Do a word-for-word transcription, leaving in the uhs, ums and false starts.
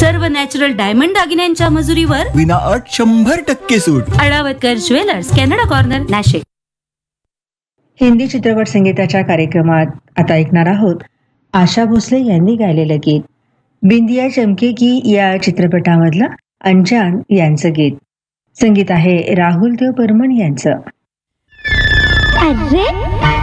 सर्व natural diamond दागिन्यांच्या मजुरीवर विना अट शंभर टक्के सूट. अडावतकर jewellers, Canada corner, Nashik. Hindi चित्रपट संगीताच्या कार्यक्रमात आता ऐकणार आहोत आशा भोसले यांनी गायलेलं गीत बिंदिया चमकेगी या चित्रपटामधलं अंजान यांचं गीत. संगीत आहे राहुल देव बर्मन यांचं. अरे